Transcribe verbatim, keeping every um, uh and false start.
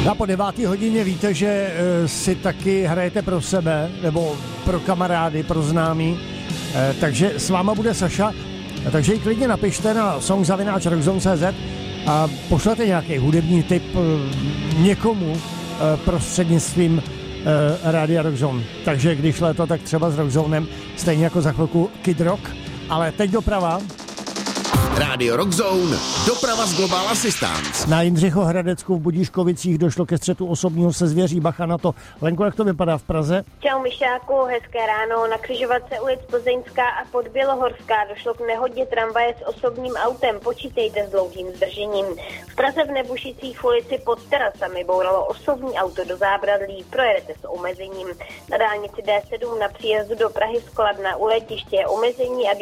A po devátý hodině víte, že e, si taky hrajete pro sebe, nebo pro kamarády, pro známí, e, takže s váma bude Saša, e, takže ji klidně napište na song zavináč rockzone tečka cé zet a pošlete nějaký hudební tip e, někomu e, prostřednictvím e, Rádia Rockzone. Takže když léto, tak třeba s Rockzonem, stejně jako za chvilku Kid Rock, ale teď doprava. Rádio Rockzone, doprava z Global Assistance. Na Jindřichohradecku v Budíškovicích došlo ke střetu osobního se zvěří, bacha na to. Lenko, jak to vypadá v Praze? Čau Myšáku, hezké ráno. Na křižovatce ulic Plzeňská a Podbělohorská došlo k nehodě tramvaje s osobním autem. Počítejte s dlouhým zdržením. V Praze v Nebušicích v ulici pod terasami bouralo osobní auto do zábradlí. Projedete s omezením. Na dálnici D sedm na příjezdu do Prahy z Kladna u letiště je omezení a